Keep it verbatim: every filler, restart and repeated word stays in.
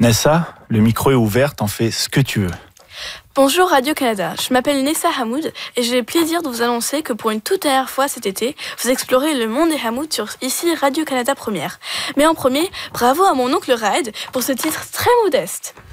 Nessa, le micro est ouvert, t'en fais ce que tu veux. Bonjour Radio-Canada, je m'appelle Nessa Hamoud et j'ai le plaisir de vous annoncer que pour une toute dernière fois cet été, vous explorez le monde des Hamoud sur ici Radio-Canada Première. Mais en premier, bravo à mon oncle Raed pour ce titre très modeste.